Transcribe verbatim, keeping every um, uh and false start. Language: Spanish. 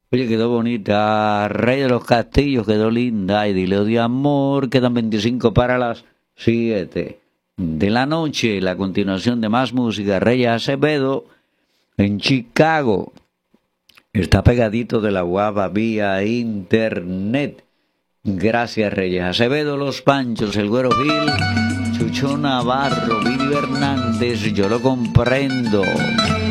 Oye, quedó bonita. Rey de los Castillos, quedó linda. Y Dile de Amor, quedan veinticinco para las siete de la noche. La continuación de más música. Reyes Acevedo en Chicago. Está pegadito de la guava vía internet. Gracias, Reyes Acevedo, Los Panchos, El Güero Gil, Chucho Navarro, Billy Hernández, Yo Lo Comprendo.